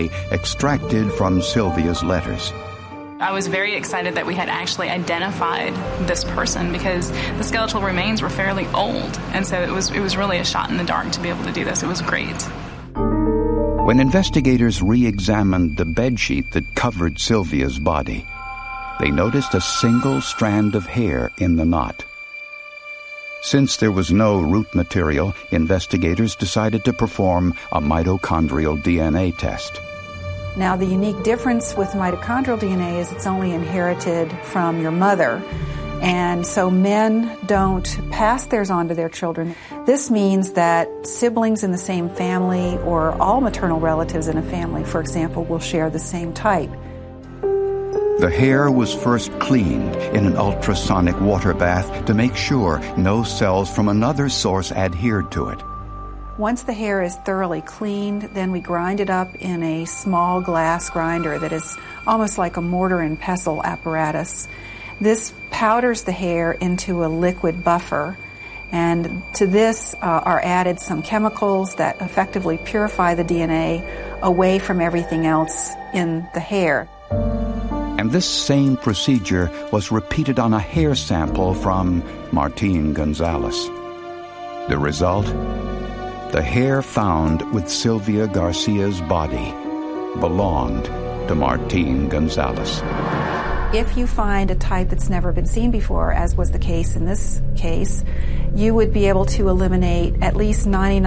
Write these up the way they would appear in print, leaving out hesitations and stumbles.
extracted from Sylvia's letters. I was very excited that we had actually identified this person because the skeletal remains were fairly old, and so it was really a shot in the dark to be able to do this. It was great. When investigators re-examined the bedsheet that covered Sylvia's body, they noticed a single strand of hair in the knot. Since there was no root material, investigators decided to perform a mitochondrial DNA test. Now, the unique difference with mitochondrial DNA is it's only inherited from your mother, and so men don't pass theirs on to their children. This means that siblings in the same family or all maternal relatives in a family, for example, will share the same type. The hair was first cleaned in an ultrasonic water bath to make sure no cells from another source adhered to it. Once the hair is thoroughly cleaned, then we grind it up in a small glass grinder that is almost like a mortar and pestle apparatus. This powders the hair into a liquid buffer, and to this are added some chemicals that effectively purify the DNA away from everything else in the hair. And this same procedure was repeated on a hair sample from Martín González. The result? The hair found with Sylvia Garcia's body belonged to Martín González. If you find a type that's never been seen before, as was the case in this case, you would be able to eliminate at least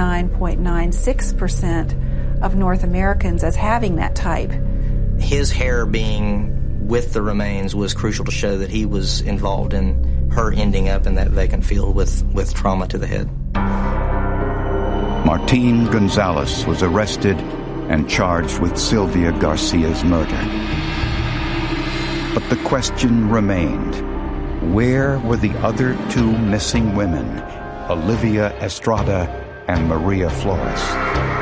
99.96% of North Americans as having that type. His hair being with the remains was crucial to show that he was involved in her ending up in that vacant field with trauma to the head. Martín González was arrested and charged with Sylvia Garcia's murder. But the question remained, where were the other two missing women, Olivia Estrada and Maria Flores?